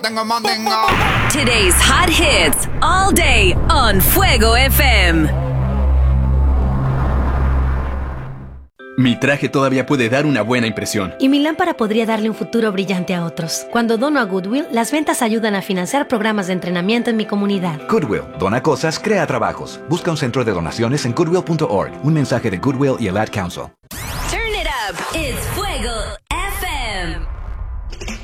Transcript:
Today's hot hits all day on Fuego FM. Mi traje todavía puede dar una buena impresión. Y mi lámpara podría darle un futuro brillante a otros. Cuando dono a Goodwill, las ventas ayudan a financiar programas de entrenamiento en mi comunidad. Goodwill, dona cosas, crea trabajos. Busca un centro de donaciones en goodwill.org. Un mensaje de Goodwill y el Ad Council. Turn it up. It's Fuego